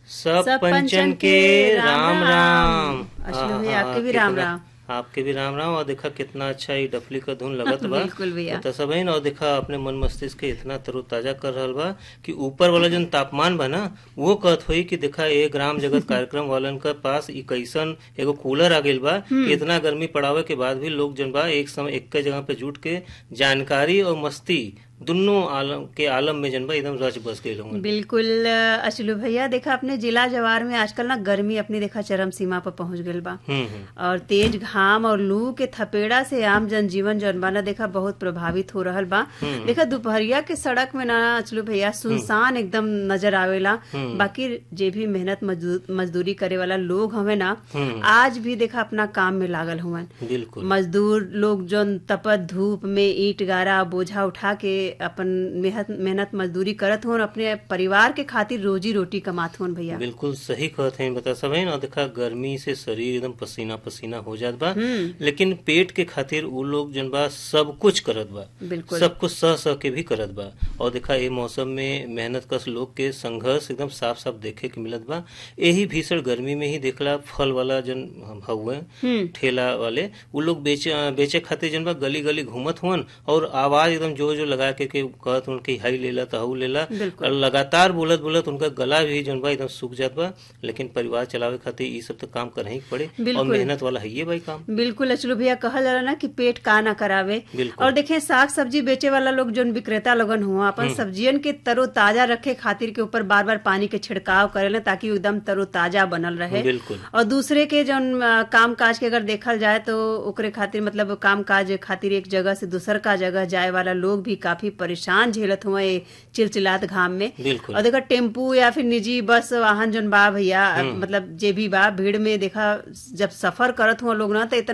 सब पंचन के राम राम। अश्विनी भैया आपके भी राम राम। आपके भी राम राम। और देखा कितना अच्छा ये डफली का धुन लगत बा। बिल्कुल भैया। तो सब है ना। और देखा अपने मन मस्तिष्क के इतना तरोताजा कर रहल बा कि ऊपर वाला जन तापमान बा ना वो कहत हुई कि देखा ये ग्राम जगत कार्यक्रम वालन के पास ई कैसन एगो कूलर आ गइल बा कि इतना गर्मी पड़ावे के बाद भी लोग जन बा एक समय एक जगह पे जुट के जानकारी और मस्ती दोनों आलम में जनबा एकदम रच बस गए लोग। बिल्कुल अचलू भैया, देखा अपने जिला जवार में आजकल ना गर्मी अपनी देखा चरम सीमा पर पहुंच गई बा। और तेज घाम और लू के थपेड़ा से आम जनजीवन जौन बा ना देखा बहुत प्रभावित हो रहल बा। देखा दोपहरिया के सड़क में ना अचलू भैया सुनसान एकदम नजर आवेला। बाकी जे भी मेहनत मजदूरी करे वाला लोग हवे ना आज भी देखा अपना काम में लागल हुआ। बिल्कुल मजदूर लोग जौन तपत धूप में ईंट गारा बोझा उठा के अपन मेहनत मजदूरी करत होन, अपने परिवार के खातिर रोजी रोटी कमात होन भैया। बिल्कुल सही कहत हैं। बता सब है ना। देखा गर्मी से शरीर एकदम पसीना पसीना हो जात बा, लेकिन पेट के खातिर वो लोग जन बा सब कुछ करत बा। बिल्कुल सब कुछ सह के भी करत बा। और देखा ये मौसम में मेहनत कश लोग के संघर्ष एकदम साफ साफ देखे के मिलत बा। यही भीषण गर्मी में ही देखला फल वाला जन हुए ठेला वाले वो लोग बेचे खातिर जन बा गली गली घूमत हुन और आवाज एकदम जोर जोर लगा के कहत उनके हाई लेला तहु लेला। लगातार बोलत बोलत उनका गला भी जन बा एकदम सूख जात बा। लेकिन परिवार चलावे खातिर ये सब तो काम करही के पड़े और मेहनत वाला है ये भाई काम। बिल्कुल अचलू भैया, कहल जाला ना कि पेट का ना करावे। और देखे साग सब्जी बेचे वाला लोग जो विक्रेता लोगन हुआ अपन सब्जियन के तरोताजा रखे खातिर के ऊपर बार बार पानी के छिड़काव करेला ताकि एकदम तरोताजा बनल रहे। और दूसरे के जो काम काज के अगर देखल जाए तो ओकरे खातिर मतलब काम काज खातिर एक जगह से दूसर का जगह जाए वाला लोग भी काफी परेशान झेलत हुए चिलचिलात घाम में। और देखा टेम्पू या फिर निजी बस वाहन जोन बा भैया मतलब जे भी बा भीड़ में देखा जब सफर करत हुआ लोग ना तो